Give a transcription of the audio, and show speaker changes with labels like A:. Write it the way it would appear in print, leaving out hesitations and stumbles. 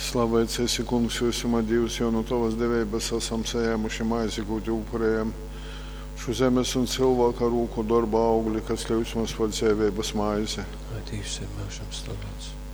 A: Slavēts esi, Kungs, visumā Dievs, jo no Tavas devības esam saņēmuši maizi, gūti upurējam. Šo zemes un cilvēka rūku darba augli, kas ļaus mums par dzīvības maizi.
B: Lai Dievs ir mūžam slavēts.